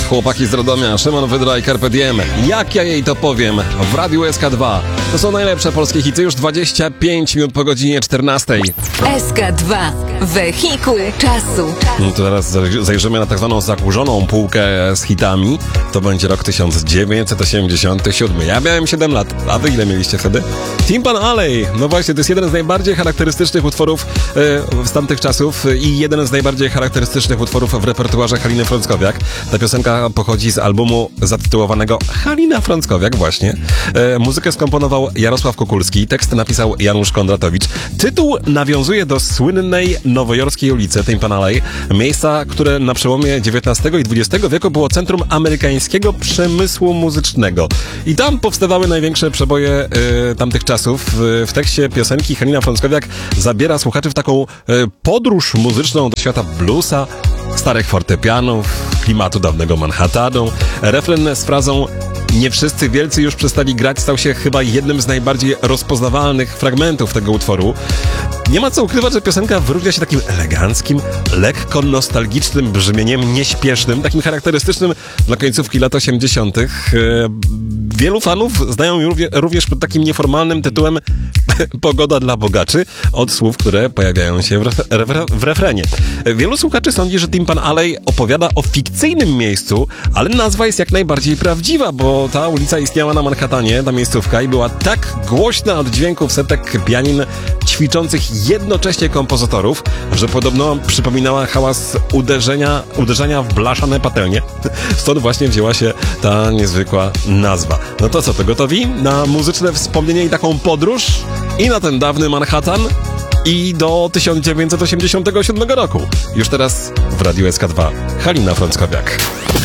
Chłopaki z Radomia, Szymon Wydra i Carpe Diem. Jak ja jej to powiem? W Radiu SK2. To są najlepsze polskie hity, już 25 minut po godzinie 14. SK2. Wehikuł czasu. No to teraz zajrzymy na tak zwaną zakurzoną półkę z hitami. To będzie rok 1987. Ja miałem 7 lat. A wy ile mieliście wtedy? Timpan Alley. No właśnie, to jest jeden z najbardziej charakterystycznych utworów z tamtych czasów i jeden z najbardziej charakterystycznych utworów w repertuarze Haliny Frąckowiak. Ta piosenka pochodzi z albumu zatytułowanego Halina Frąckowiak właśnie. Muzykę skomponował Jarosław Kukulski, tekst napisał Janusz Kondratowicz. Tytuł nawiązuje do słynnej nowojorskiej ulicy Timpan Alley, miejsca, które na przełomie XIX i XX wieku było centrum amerykańskiego przemysłu muzycznego. I tam powstawały największe przeboje tamtych czasów. W tekście piosenki Halina Frąckowiak zabiera słuchaczy w taką podróż muzyczną do świata bluesa, starych fortepianów, klimatu dawnego Manhattanu. Refren z frazą "Nie wszyscy wielcy już przestali grać" stał się chyba jednym z najbardziej rozpoznawalnych fragmentów tego utworu. Nie ma co ukrywać, że piosenka wyróżnia się takim eleganckim, lekko nostalgicznym brzmieniem, nieśpiesznym, takim charakterystycznym dla końcówki lat 80. Wielu fanów znają również pod takim nieformalnym tytułem "Pogoda dla bogaczy" od słów, które pojawiają się w refrenie. Wielu słuchaczy sądzi, że Timpan Alley opowiada o fikcyjnym miejscu, ale nazwa jest jak najbardziej prawdziwa, bo ta ulica istniała na Manhattanie, ta miejscówka, i była tak głośna od dźwięków setek pianin ćwiczących jednocześnie kompozytorów, że podobno przypominała hałas uderzenia w blaszane patelnie. Stąd właśnie wzięła się ta niezwykła nazwa. No to co, to gotowi na muzyczne wspomnienie i taką podróż? I na ten dawny Manhattan? I do 1987 roku. Już teraz w Radiu SK2 Halina Frąckowiak.